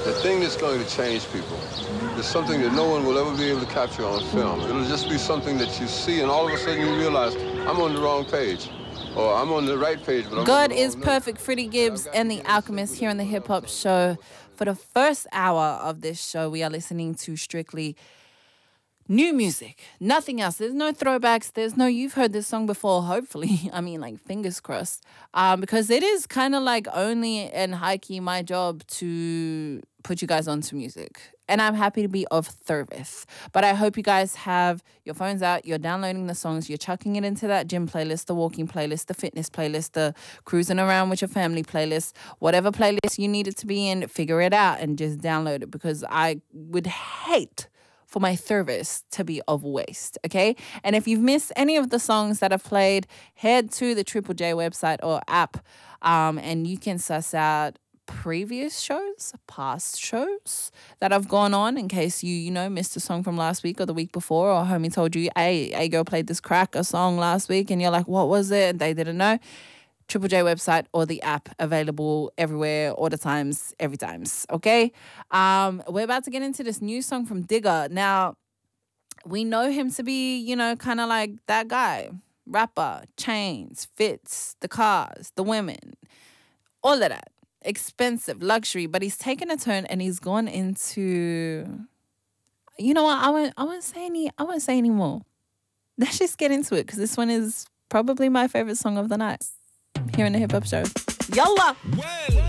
the thing that's going to change people is something that no one will ever be able to capture on film. It'll just be something that you see, and all of a sudden you realize, I'm on the wrong page. Or I'm on the right page, but I'm God on the is wrong Perfect, note. Freddie Gibbs and The Alchemist here on the Hip Hop Show. For the first hour of this show, we are listening to strictly new music, nothing else. There's no throwbacks. There's no, you've heard this song before, hopefully. I mean, like, fingers crossed. Because it is kind of like only and high-key my job to put you guys onto music. And I'm happy to be of service. But I hope you guys have your phones out, you're downloading the songs, you're chucking it into that gym playlist, the walking playlist, the fitness playlist, the cruising around with your family playlist, whatever playlist you need it to be in, figure it out and just download it, because I would hate for my service to be of waste, okay? And if you've missed any of the songs that I've played, head to the Triple J website or app, and you can suss out previous shows, past shows that have gone on, in case you missed a song from last week or the week before, or homie told you, hey, girl played this cracker song last week, and you're like, what was it? And they didn't know. Triple J website or the app, available everywhere, all the times, every times, okay? We're about to get into this new song from Digga. Now, we know him to be, kind of like that guy. Rapper, chains, fits, the cars, the women, all of that. Expensive, luxury, but he's taken a turn and he's gone into, you know what, I won't say any more. Let's just get into it, because this one is probably my favorite song of the night here in the Hip Hop Show. Yalla! Well.